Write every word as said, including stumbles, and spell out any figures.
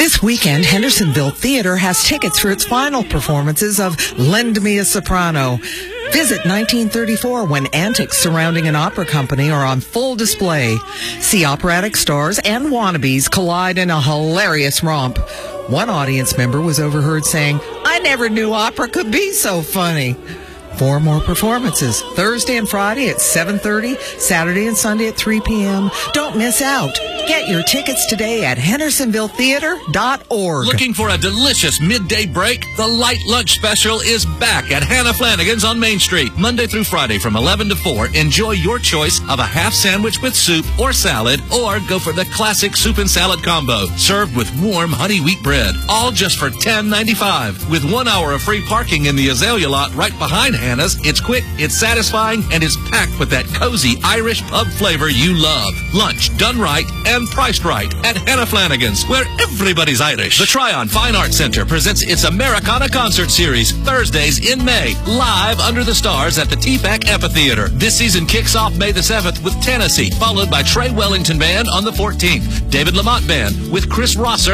This weekend, Hendersonville Theater has tickets for its final performances of Lend Me a Soprano. Visit nineteen thirty-four when antics surrounding an opera company are on full display. See operatic stars and wannabes collide in a hilarious romp. One audience member was overheard saying, "I never knew opera could be so funny." Four more performances, Thursday and Friday at seven thirty, Saturday and Sunday at three p.m. Don't miss out. Get your tickets today at hendersonville theater dot org. Looking for a delicious midday break? The Light Lunch Special is back at Hannah Flanagan's on Main Street. Monday through Friday from eleven to four. Enjoy your choice of a half sandwich with soup or salad, or go for the classic soup and salad combo, served with warm honey wheat bread. All just for ten ninety-five. With one hour of free parking in the Azalea lot right behind Hannah's, it's quick, it's satisfying, and it's packed with that cozy Irish pub flavor you love. Lunch done right and priced right at Hannah Flanagan's, where everybody's Irish. The Tryon Fine Arts Center presents its Americana Concert Series Thursdays in May, live under the stars at the T PAC Amphitheater. This season kicks off May the seventh with Tennessee, followed by Trey Wellington Band on the fourteenth, David Lamont Band with Chris Rosser